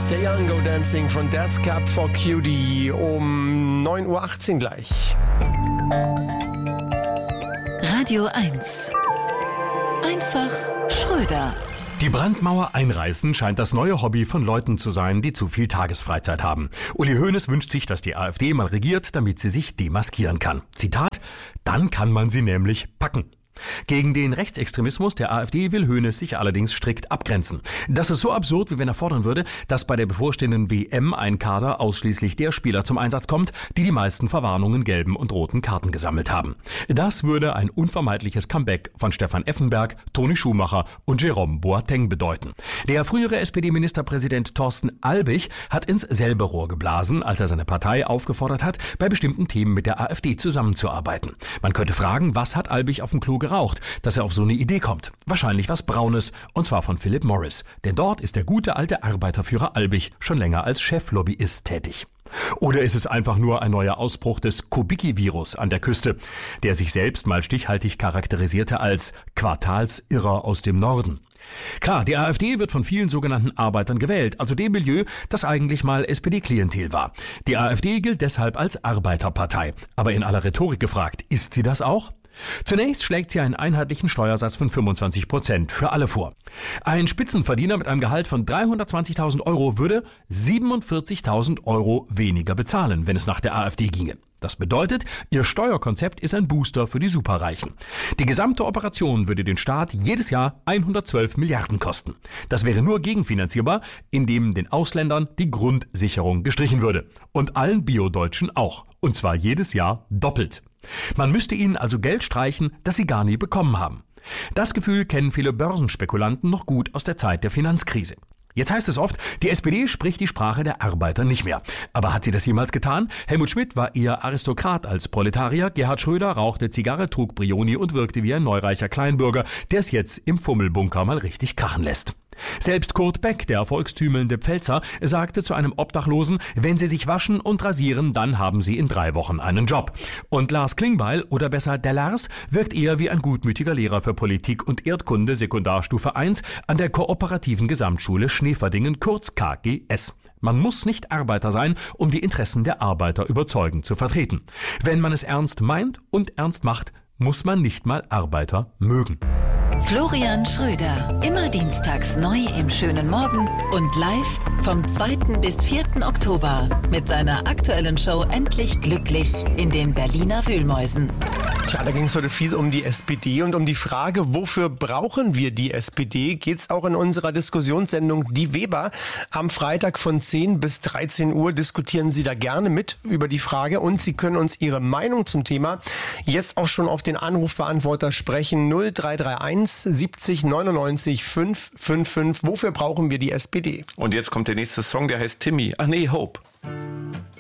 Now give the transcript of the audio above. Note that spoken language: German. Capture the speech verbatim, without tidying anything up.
Stay Young, Go Dancing von Death Cab for Cutie um neun Uhr achtzehn gleich. Radio eins. Einfach Schröder. Die Brandmauer einreißen scheint das neue Hobby von Leuten zu sein, die zu viel Tagesfreizeit haben. Uli Hoeneß wünscht sich, dass die AfD mal regiert, damit sie sich demaskieren kann. Zitat: Dann kann man sie nämlich packen. Gegen den Rechtsextremismus der AfD will Hoeneß sich allerdings strikt abgrenzen. Das ist so absurd, wie wenn er fordern würde, dass bei der bevorstehenden W M ein Kader ausschließlich der Spieler zum Einsatz kommt, die die meisten Verwarnungen, gelben und roten Karten gesammelt haben. Das würde ein unvermeidliches Comeback von Stefan Effenberg, Toni Schumacher und Jerome Boateng bedeuten. Der frühere S P D-Ministerpräsident Thorsten Albig hat ins selbe Rohr geblasen, als er seine Partei aufgefordert hat, bei bestimmten Themen mit der AfD zusammenzuarbeiten. Man könnte fragen, was hat Albig auf dem Klo geraucht, dass er auf so eine Idee kommt? Wahrscheinlich was Braunes, und zwar von Philip Morris. Denn dort ist der gute alte Arbeiterführer Albig schon länger als Cheflobbyist tätig. Oder ist es einfach nur ein neuer Ausbruch des Kubicki-Virus an der Küste, der sich selbst mal stichhaltig charakterisierte als Quartalsirrer aus dem Norden? Klar, die AfD wird von vielen sogenannten Arbeitern gewählt, also dem Milieu, das eigentlich mal S P D-Klientel war. Die AfD gilt deshalb als Arbeiterpartei. Aber in aller Rhetorik gefragt, ist sie das auch? Zunächst schlägt sie einen einheitlichen Steuersatz von fünfundzwanzig Prozent für alle vor. Ein Spitzenverdiener mit einem Gehalt von dreihundertzwanzigtausend Euro würde siebenundvierzigtausend Euro weniger bezahlen, wenn es nach der AfD ginge. Das bedeutet, ihr Steuerkonzept ist ein Booster für die Superreichen. Die gesamte Operation würde den Staat jedes Jahr hundertzwölf Milliarden kosten. Das wäre nur gegenfinanzierbar, indem den Ausländern die Grundsicherung gestrichen würde. Und allen Bio-Deutschen auch. Und zwar jedes Jahr doppelt. Man müsste ihnen also Geld streichen, das sie gar nie bekommen haben. Das Gefühl kennen viele Börsenspekulanten noch gut aus der Zeit der Finanzkrise. Jetzt heißt es oft, die S P D spricht die Sprache der Arbeiter nicht mehr. Aber hat sie das jemals getan? Helmut Schmidt war eher Aristokrat als Proletarier. Gerhard Schröder rauchte Zigarre, trug Brioni und wirkte wie ein neureicher Kleinbürger, der es jetzt im Fummelbunker mal richtig krachen lässt. Selbst Kurt Beck, der volkstümelnde Pfälzer, sagte zu einem Obdachlosen, wenn Sie sich waschen und rasieren, dann haben Sie in drei Wochen einen Job. Und Lars Klingbeil, oder besser der Lars, wirkt eher wie ein gutmütiger Lehrer für Politik und Erdkunde Sekundarstufe eins an der Kooperativen Gesamtschule Schneeverdingen, kurz K G S. Man muss nicht Arbeiter sein, um die Interessen der Arbeiter überzeugend zu vertreten. Wenn man es ernst meint und ernst macht, muss man nicht mal Arbeiter mögen. Florian Schröder, immer dienstags neu im schönen Morgen und live vom zweiten bis vierten Oktober mit seiner aktuellen Show Endlich Glücklich in den Berliner Wühlmäusen. Tja, da ging es heute viel um die S P D und um die Frage, wofür brauchen wir die S P D, geht's auch in unserer Diskussionssendung Die Weber. Am Freitag von zehn bis dreizehn Uhr diskutieren Sie da gerne mit über die Frage und Sie können uns Ihre Meinung zum Thema jetzt auch schon auf den Anrufbeantworter sprechen. null drei drei eins siebzig neunundneunzig fünf fünf fünf. Wofür brauchen wir die S P D? Und jetzt kommt der nächste Song, der heißt Timmy. Ach nee, Hope.